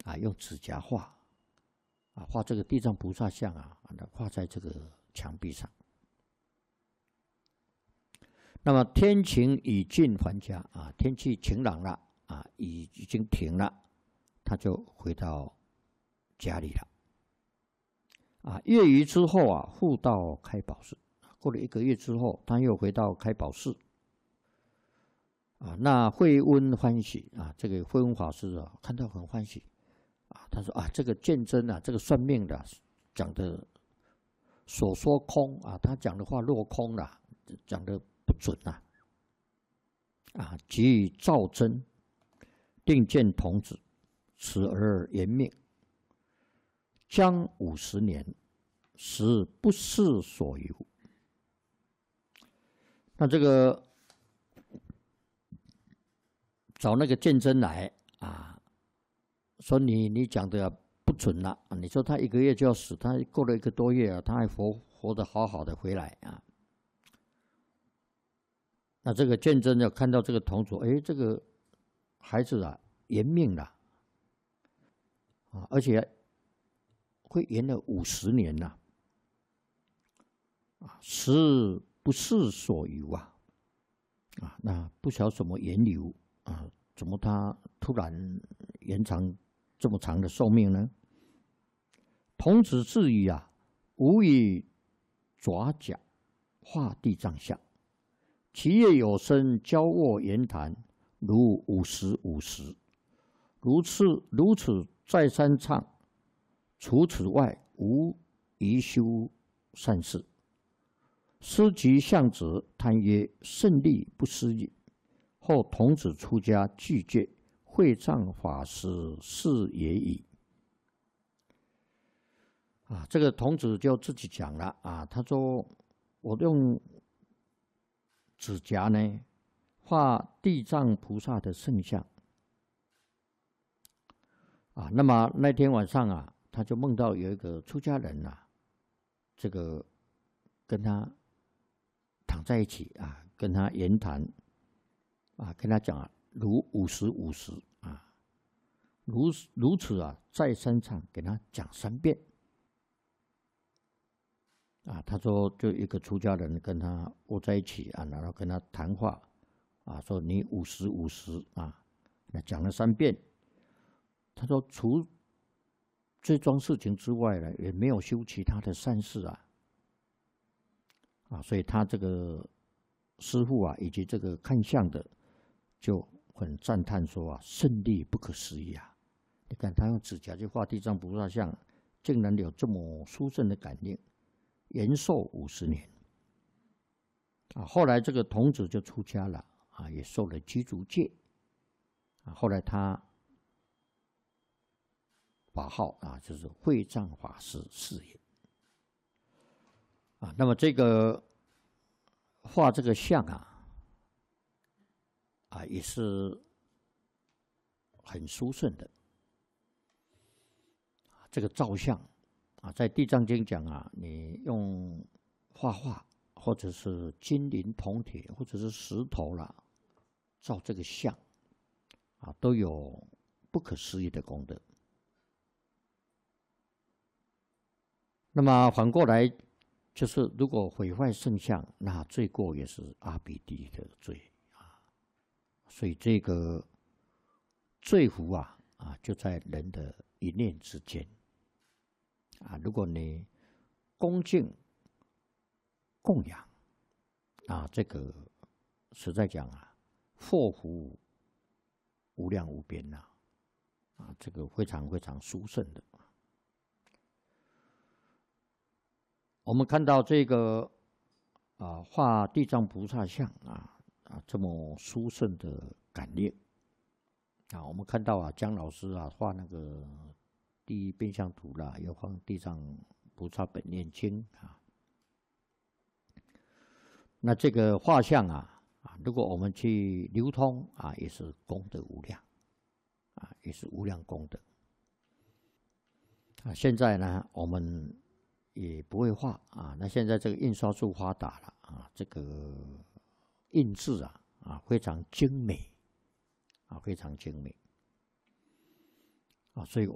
用指甲画画这个地藏菩萨像画在这个墙壁上。那么天晴已尽还家天气晴朗了已经停了，他就回到家里了月余之后复到开宝寺。过了1个月之后，他又回到开宝寺那慧温欢喜这个慧温法师看到很欢喜他说这个鉴真这个算命的讲的所说空他讲的话落空了，讲的不准即以照真，定见童子，此而延命，将50年，实不是所由。那这个找那个鉴真来说你讲的不准了你说他1个月就要死，他过了1个多月他还活得好好的回来那这个鉴真要看到这个童子，这个孩子延命了而且会延了50年实不是所由那不晓得什么缘由怎么他突然延长这么长的寿命呢？童子自语无以爪甲画地藏像，其业有身，交握言谈，如50如此再三唱，除此外无宜修善事。师及相子，叹曰：甚利不思议。后童子出家，具戒，会藏法师是也已。这个童子就自己讲了他说我用指甲呢画地藏菩萨的圣像那么那天晚上他就梦到有一个出家人这个跟他躺在一起跟他言谈跟他讲如50如此再三唱，给他讲3遍他说就一个出家人跟他窝在一起然后跟他谈话说你50那讲了3遍。他说除这桩事情之外呢，也没有修其他的善事所以他这个师父以及这个看相的就很赞叹说甚利不可思议你看他用指甲去画地藏菩萨像，竟然有这么殊胜的感应，延寿50年后来这个童子就出家了也受了居足戒后来他法号就是会藏法师是也那么这个画这个像也是很殊胜的这个造像在地藏经讲你用画画或者是金银铜铁或者是石头造这个像都有不可思议的功德。那么反过来就是如果毁坏圣像，那罪过也是阿鼻地的罪所以这个罪福就在人的一念之间如果你恭敬供养这个实在讲祸福无量无边这个非常非常殊胜的。我们看到这个画地藏菩萨像这么殊胜的感应我们看到姜老师画那个第一变相图有画地藏菩萨本愿经那这个画像如果我们去流通也是功德无量也是无量功德现在呢我们也不会画那现在这个印刷术发达了这个印制非常精美非常精美所以